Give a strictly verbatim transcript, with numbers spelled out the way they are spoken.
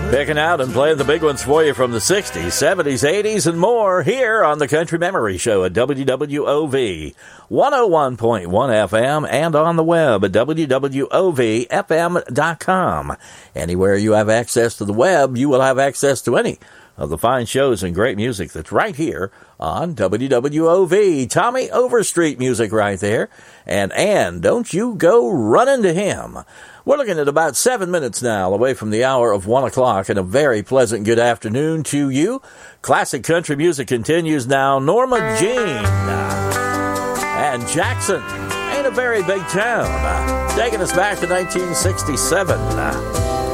Picking out and playing the big ones for you from the sixties, seventies, eighties, and more here on the Country Memory Show at W W O V one oh one point one F M and on the web at W W O V F M dot com. Anywhere you have access to the web, you will have access to any of the fine shows and great music that's right here on W W O V. Tommy Overstreet music right there. And, and don't you go running to him. We're looking at about seven minutes now away from the hour of one o'clock, and a very pleasant good afternoon to you. Classic country music continues now. Norma Jean and Jackson ain't a very big town, taking us back to nineteen sixty-seven.